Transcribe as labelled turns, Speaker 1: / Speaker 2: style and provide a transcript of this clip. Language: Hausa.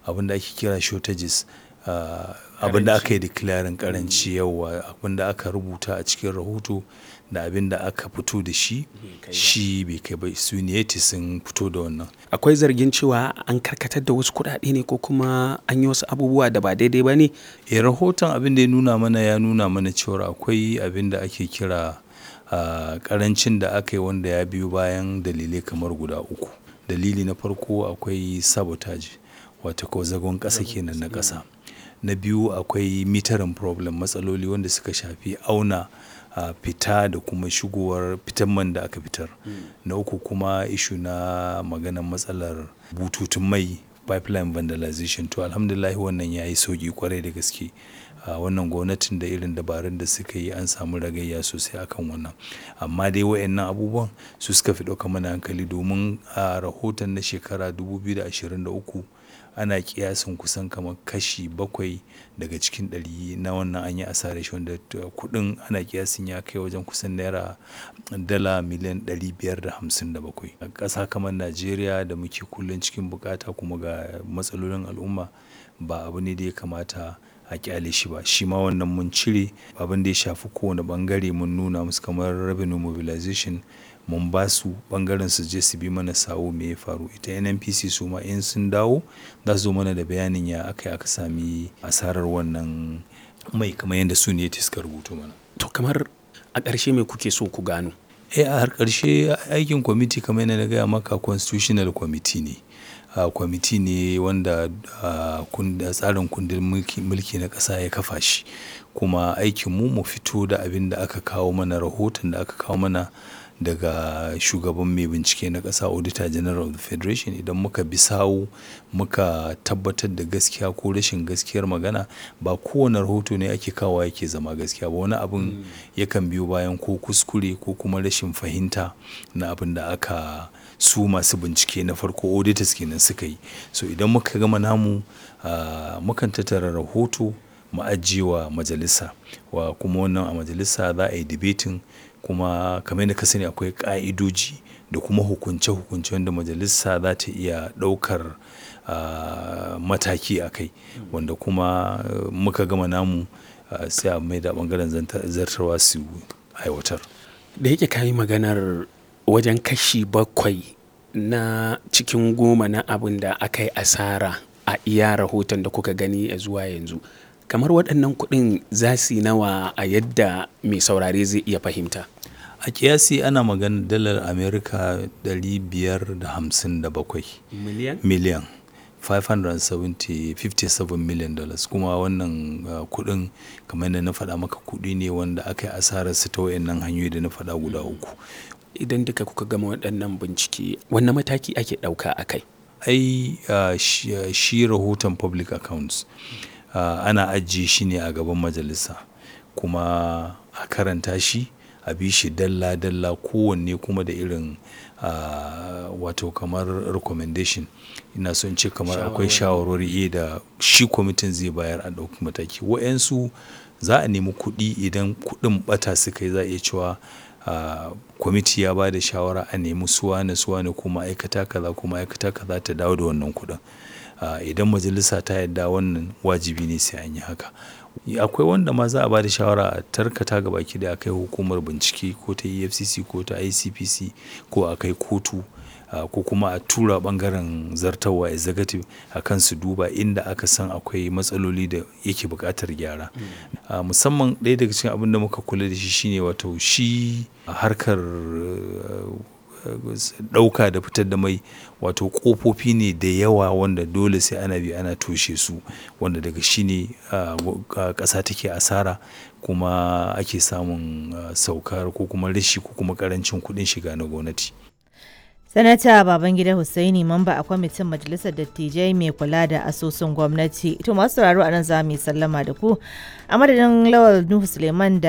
Speaker 1: abin da ake kira shortages, abin da aka yi declaring karanci, yawa abin da aka rubuta a cikin rahoto da abin da aka fito da shi bai kai ba. Su ne sun fito da wannan.
Speaker 2: Akwai zargin cewa an karkatar da wasu kuɗaɗe ne ko kuma an yi wasu abubuwa da ba daidai ba ne?
Speaker 1: Rahoton abin da ya nuna mana cewa akwai abin da ake kira karancin da aka yi wanda ya biyo bayan dalilai kamar guda uku. Dalili na farko akwai sabotage, wato ko zagon ƙasa kenan na ƙasa. Na biyu akwai metering problem, matsaloli wanda suka shafi auna fita da kuma shigowar fitan man da aka fitar. Na uku kuma ishu na maganar matsalar bututun mai, pipeline vandalization. To alhamdulillah wannan ya yi sauƙi kwarai da gaske. Wannan gwamnatin da irin dabarun da suka yi an samu ragayya sosai akan wannan. Amma dai wayannan abubuwan su suka fi ɗauka mana hankali, domin a rahoton na shekara 2023 ana kiyasin kusan kamar kashi 7 daga cikin 100 na wannan an yi asarar shi, wanda kuɗin ana kiyasin ya kai wajen kusan dala miliyan 557. A ƙasa kamar Najeriya da muke kullum cikin bukata kuma ga matsalolin al'umma, ba abu ne da ya kamata a kyale shi ba. Shi ma wannan mun cire abin da ya shafi kowane bangare, mun nuna musu kamar revenue mobilization, mun ba su bangaren su je su bi mana sawo me ya faru. Ita NNPC su ma in sun dawo za su zo mana da bayanin ya aka sami asarar wannan mai, kamar yadda su ne suka rubuto mana.
Speaker 2: To kamar a ƙarshe me kuke so ku gano?
Speaker 1: A har ƙarshe aikin kwamiti kamar yadda na gaya maka, constitutional committee ne. Kwamiti ne wanda tsarin kundin mulki na ƙasa ya kafa shi, kuma aikinmu mu fito da abin da aka kawo mana, rahoton da aka kawo mana daga shugaban mai bincike na ƙasa, Auditor General of the Federation. Idan muka bi sawu muka tabbatar da gaskiya ko rashin gaskiyar magana, ba kowane rahoto ne ake kawo yake zama gaskiya ba. Wani abin yakan biyo bayan ko kuskure ko kuma rashin fahimta na abin da aka su masu bincike na farko auditors kenan suka yi. So idan muka gama namu, mukan tattara rahoto mu ajiye wa majalisa, kuma wannan a majalisa za a yi debating, kuma kamar yadda ka sani akwai ƙa'idoji da kuma hukunce-hukunce wanda majalisa za ta iya ɗaukar mataki a kai, wanda kuma muka gama namu sai a mai da ɓangaren zartarwa su aiwatar.
Speaker 2: Da yake ka yi maganar wajen kashi 7 na cikin 10 na abin da aka yi asara a iya rahoton da kuka gani a zuwa yanzu, kamar waɗannan kuɗin za su yi nawa a yadda mai saurare zai iya fahimta?
Speaker 1: A kiyasi ana maganar dalar Amerika 557 miliyan, $557 million. Kuma wannan kuɗin kamar yadda na faɗa maka, kuɗi ne wanda aka yi asararsu ta wayannan hanyoyi da na faɗa guda uku.
Speaker 2: Idan duka kuka gama waɗannan bincike, wanne mataki ake ɗauka a kai?
Speaker 1: Shi rahoton public accounts ana ajiye shi ne a gaban majalisa, kuma a karanta shi, a bi shi dalla-dalla, kowanne kuma da irin wato kamar recommendation. Ina son ce kamar akwai shawarwari da shi kwamitin zai bayar a ɗauki mataki. Wa'yansu za a nemi kuɗi, idan kuɗin ɓata suka yi za a iya cewa kwamiti ya ba da shawara a nemi suwane ko ma'aikata kaza ko ma'aikata kaza ta dawo da wannan kuɗin. Idan majalisa ta yarda, wannan wajibi ne sai an yi haka. Akwai wanda ma za a ba da shawara a tarkata gabaki da akai hukumar bincike, ko ta EFCC ko ta ICPC, ko a kai kotu, ko kuma a tura bangaren zartarwa executive a kan su duba inda aka san akwai matsaloli da yake buƙatar gyara. Musamman ɗaya daga cikin abin da muka kula da shi shine wato shi harkar ɗauka da fitar da mai, wato ƙofofi ne da yawa wanda dole sai ana bi ana toshe su, wanda daga shi ne ƙasa take asara, kuma ake samun saukar ko kuma rashi ko kuma ƙarancin kuɗin shiga na gwamnati.
Speaker 3: Sanata Babangida Hussaini, mamba a kwamitin Majalisar Dattijai mai kula da asusun gwamnati. To masu sauraro, a nan za mu yi sallama da ku. A madadin Lawal Nuhu Suleiman da